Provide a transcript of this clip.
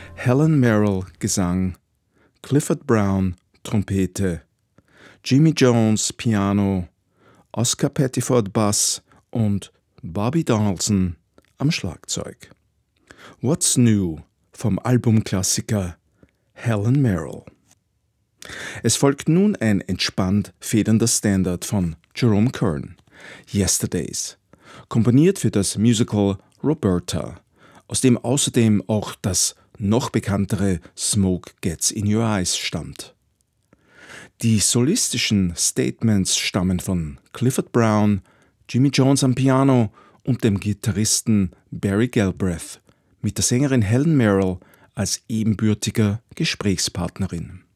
Helen Merrill Gesang, Clifford Brown Trompete, Jimmy Jones Piano, Oscar Pettiford Bass und Bobby Donaldson am Schlagzeug. What's New vom Albumklassiker Helen Merrill. Es folgt nun ein entspannt federnder Standard von Jerome Kern, Yesterdays, komponiert für das Musical Roberta, aus dem außerdem auch das noch bekanntere Smoke Gets in Your Eyes stammt. Die solistischen Statements stammen von Clifford Brown, Jimmy Jones am Piano und dem Gitarristen Barry Galbraith mit der Sängerin Helen Merrill als ebenbürtiger Gesprächspartnerin.